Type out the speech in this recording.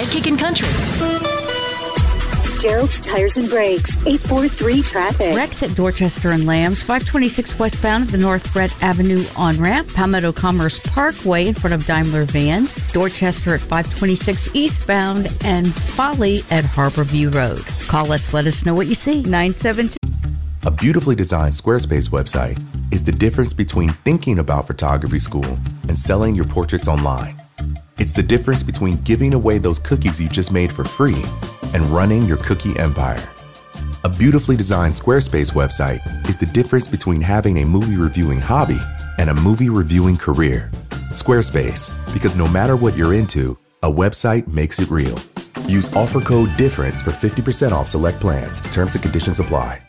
Kickin' Country. Gerald's Tires and Brakes, 843-TRAFFIC. Wrecks at Dorchester and Lambs, 526 westbound of the North Brett Avenue on-ramp, Palmetto Commerce Parkway in front of Daimler Vans, Dorchester at 526 eastbound, and Folly at Harborview Road. Call us, let us know what you see. 972. A beautifully designed Squarespace website is the difference between thinking about photography school and selling your portraits online. It's the difference between giving away those cookies you just made for free and running your cookie empire. A beautifully designed Squarespace website is the difference between having a movie reviewing hobby and a movie reviewing career. Squarespace, because no matter what you're into, a website makes it real. Use offer code DIFFERENCE for 50% off select plans. Terms and conditions apply.